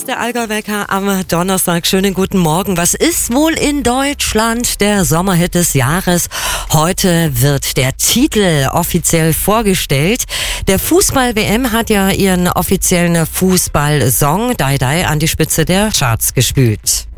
ist der Allgäu-Wecker am Donnerstag. Schönen guten Morgen. Was ist wohl in Deutschland der Sommerhit des Jahres? Heute wird der Titel offiziell vorgestellt. Der Fußball-WM hat ja ihren offiziellen Fußball-Song "Die Die" an die Spitze der Charts gespült.